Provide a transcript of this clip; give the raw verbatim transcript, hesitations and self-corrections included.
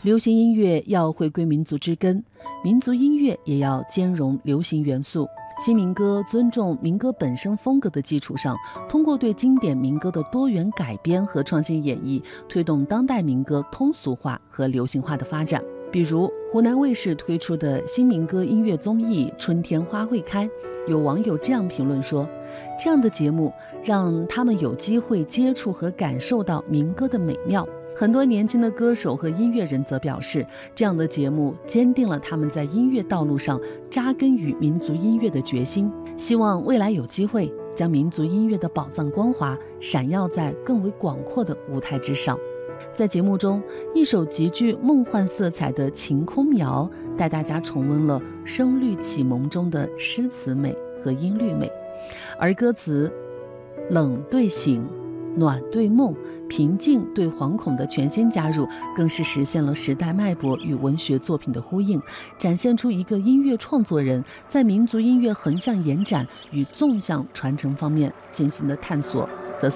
流行音乐要回归民族之根，民族音乐也要兼容流行元素。新民歌尊重民歌本身风格的基础上，通过对经典民歌的多元改编和创新演绎，推动当代民歌通俗化和流行化的发展。比如湖南卫视推出的新民歌音乐综艺《春天花会开》，有网友这样评论说，这样的节目让他们有机会接触和感受到民歌的美妙。很多年轻的歌手和音乐人则表示，这样的节目坚定了他们在音乐道路上扎根于民族音乐的决心，希望未来有机会将民族音乐的宝藏光华闪耀在更为广阔的舞台之上。在节目中，一首极具梦幻色彩的《晴空谣》带大家重温了声律启蒙中的诗词美和音律美，而歌词冷对醒，暖对梦，平静对惶恐的全新加入，更是实现了时代脉搏与文学作品的呼应，展现出一个音乐创作人在民族音乐横向延展与纵向传承方面进行的探索